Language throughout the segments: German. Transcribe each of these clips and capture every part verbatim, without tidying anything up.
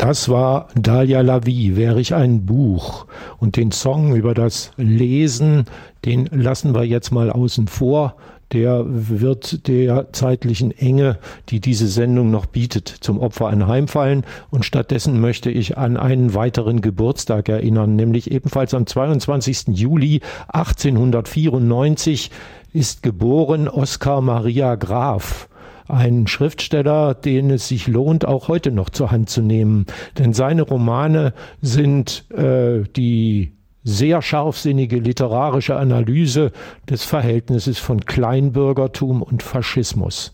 Das war Dalia Lavi, Wäre ich ein Buch. Und den Song über das Lesen, den lassen wir jetzt mal außen vor. Der wird der zeitlichen Enge, die diese Sendung noch bietet, zum Opfer anheimfallen. Und stattdessen möchte ich an einen weiteren Geburtstag erinnern, nämlich ebenfalls am zweiundzwanzigsten Juli achtzehnhundertvierundneunzig ist geboren Oskar Maria Graf. Ein Schriftsteller, den es sich lohnt, auch heute noch zur Hand zu nehmen. Denn seine Romane sind äh, die sehr scharfsinnige literarische Analyse des Verhältnisses von Kleinbürgertum und Faschismus.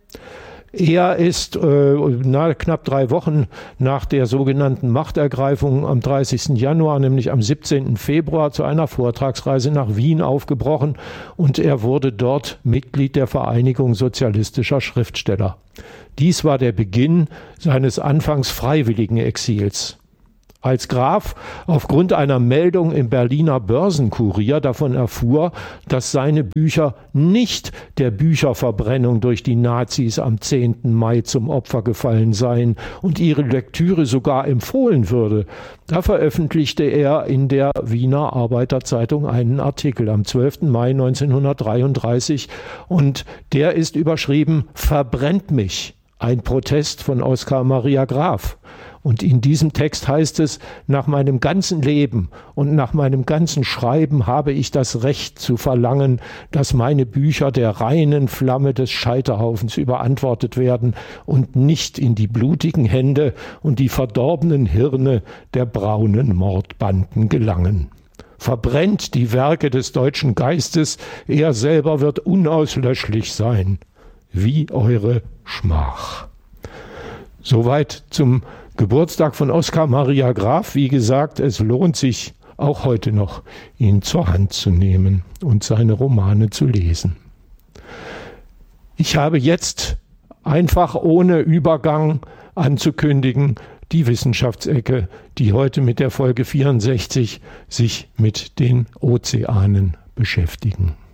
Er ist äh, na, knapp drei Wochen nach der sogenannten Machtergreifung am dreißigsten Januar, nämlich am siebzehnten Februar, zu einer Vortragsreise nach Wien aufgebrochen und er wurde dort Mitglied der Vereinigung sozialistischer Schriftsteller. Dies war der Beginn seines anfangs freiwilligen Exils. Als Graf aufgrund einer Meldung im Berliner Börsenkurier davon erfuhr, dass seine Bücher nicht der Bücherverbrennung durch die Nazis am zehnten Mai zum Opfer gefallen seien und ihre Lektüre sogar empfohlen würde, da veröffentlichte er in der Wiener Arbeiterzeitung einen Artikel am zwölften Mai neunzehnhundertdreiunddreißig und der ist überschrieben »Verbrennt mich«, ein Protest von Oskar Maria Graf. Und in diesem Text heißt es, nach meinem ganzen Leben und nach meinem ganzen Schreiben habe ich das Recht zu verlangen, dass meine Bücher der reinen Flamme des Scheiterhaufens überantwortet werden und nicht in die blutigen Hände und die verdorbenen Hirne der braunen Mordbanden gelangen. Verbrennt die Werke des deutschen Geistes, er selber wird unauslöschlich sein, wie eure Schmach. Soweit zum Geburtstag von Oskar Maria Graf. Wie gesagt, es lohnt sich auch heute noch, ihn zur Hand zu nehmen und seine Romane zu lesen. Ich habe jetzt einfach ohne Übergang anzukündigen die Wissenschaftsecke, die heute mit der Folge vierundsechzig sich mit den Ozeanen beschäftigen.